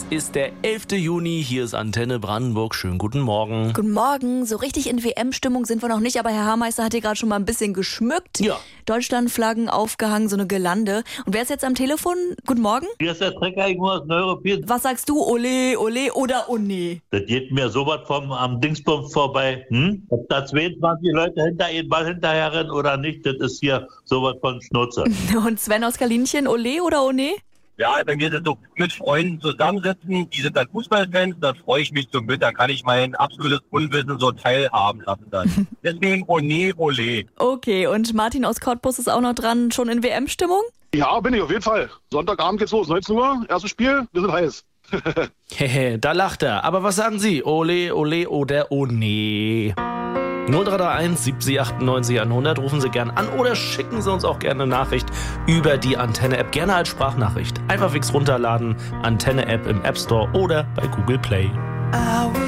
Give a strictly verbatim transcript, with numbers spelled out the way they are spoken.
ist der elfte Juni, hier ist Antenne Brandenburg. Schönen guten Morgen. Guten Morgen. So richtig in W M-Stimmung sind wir noch nicht, aber Herr Haarmeister hat hier gerade schon mal ein bisschen geschmückt. Ja. Deutschlandflaggen aufgehangen, so eine Girlande. Und wer ist jetzt am Telefon? Guten Morgen. Hier ist der Trecker irgendwo aus den Europäischen. Was sagst du? Ole, ole oder oh nee? Das geht mir sowas vom am Dingsbums vorbei. Hm? Ob da zweiundzwanzig Leute hinter ihren Ball hinterher rennen oder nicht, das ist hier sowas von Schnurze. Und Sven aus Kalinchen, ole oder oh nee? Ja, dann geht es so mit Freunden zusammensitzen, die sind dann Fußballfans, dann freue ich mich so mit, dann kann ich mein absolutes Unwissen so teilhaben lassen dann. Deswegen oh nee, ole. Okay, und Martin aus Cottbus ist auch noch dran, schon in W M-Stimmung? Ja, bin ich auf jeden Fall. Sonntagabend geht's los, neunzehn Uhr, erstes Spiel, wir sind heiß. Hehe, da lacht er. Aber was sagen Sie? Ole, ole oder oh nee? null drei drei eins siebzig achtundneunzig hundert. Rufen Sie gern an oder schicken Sie uns auch gerne eine Nachricht über die Antenne-App. Gerne als Sprachnachricht. Einfach fix runterladen. Antenne-App im App Store oder bei Google Play.